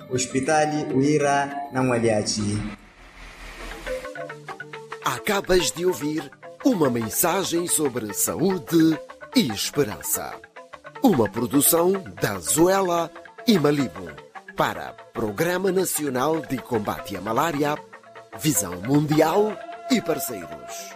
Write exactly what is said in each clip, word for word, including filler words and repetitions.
Hospitali Uira na Mwaliachi. Acabas de ouvir uma mensagem sobre saúde e esperança. Uma produção da Zuela e Malibu para Programa Nacional de Combate à Malária, Visão Mundial e parceiros.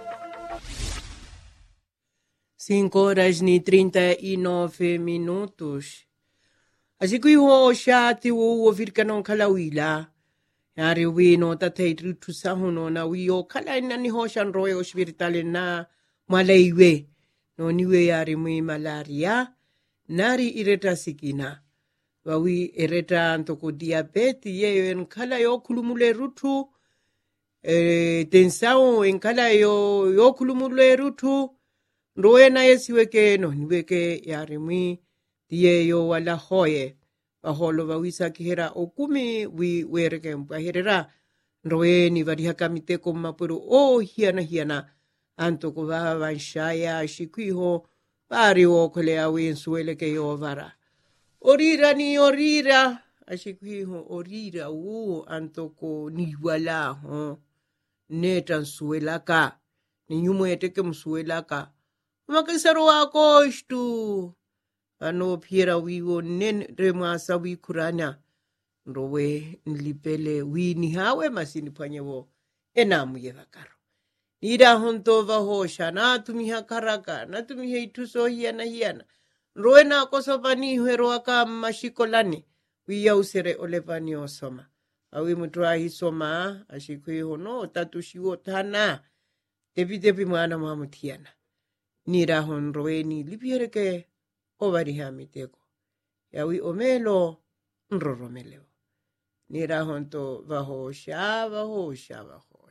cinco horas e trinta e nove minutos. Asikuiho shati wo ouvir kanon kalawila. Yari wino tatay tritu sahuno na wiyo kala ina ni hoshan royo spiritale na malaiwe. No niwe yari mui malaria. Nari ireta sikina. Wawi ireta antoko diabeti yeyo en kala yo kulumule rutu. E, tensao en kala yo, yo kulumule rutu. Roe na yesiweke no niweke yari mui diyeyo wala hoye. Baholo wawisa kihera okumi wi wereke mpaherera roe ni variha kamite ko mapuru o hiana hiana anto ko va vanshaya shikuiho pari o kole awi suele ke yo vara orira ni orira ashikuiho orira u anto ko ni wala ho netan suela ka ni nyumo eteke msuela ka makasaro akostu ano piera wiwo nen remasa wi kuranya rowe nlipele wi ni hawe masini panyewo enamu yevakaro nida honto vahosha na tumiha karaka na tumiha ituso hiana hiana rowe na kosovani hero aka mashikolani wi yausere olevani osoma awi mutua hisoma ashikui hono tatushiwo tana debi debi mwana mamutiana nida hon rowe ni lipiereke ovariha miteko yawi omelo nroromeleo nira honto vahosha vahosha vaho